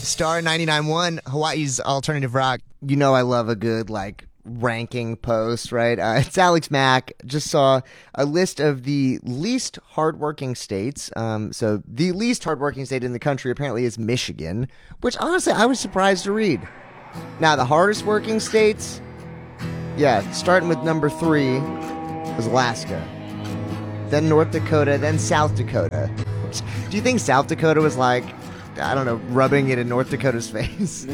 Star 99.1, Hawaii's alternative rock. You know I love a good, ranking post, right? It's Alex Mack. Just saw a list of the least hardworking states. So the least hardworking state in the country apparently is Michigan, which honestly I was surprised to read. Now, the hardest working states, starting with number 3 was Alaska. Then North Dakota, then South Dakota. Do you think South Dakota was rubbing it in North Dakota's face?